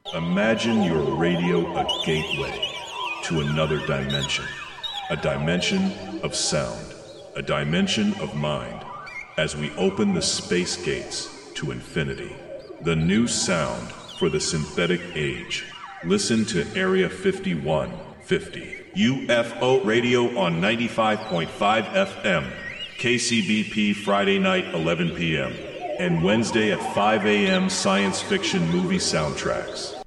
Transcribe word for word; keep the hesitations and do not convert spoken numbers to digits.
Imagine your radio a gateway to another dimension. A dimension of sound. A dimension of mind. As we open the space gates to infinity. The new sound for the synthetic age. Listen to Area fifty-one fifty. U F O Radio on ninety-five point five F M. K C B P Friday night eleven p.m. and Wednesday at five a.m. science fiction movie soundtracks.